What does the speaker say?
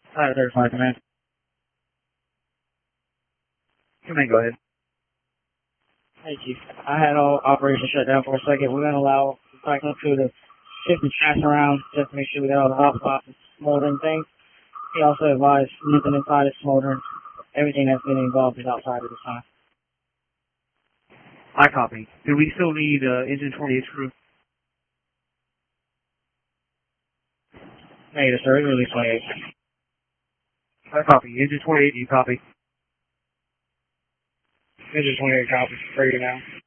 Alright, there's my command. You may go ahead. Hey, Chief. I had all operations shut down for a second. We're going to allow Cyclone 2 to shift the trash around just to make sure we got all the hot spots and smoldering things. He also advised nothing inside is smoldering. Everything that's been involved is outside at this time. I copy. Do we still need engine 28 crew? Negative, sir. It's release 28. I copy. Engine 28, you copy. Engine 28 copy. Ready now.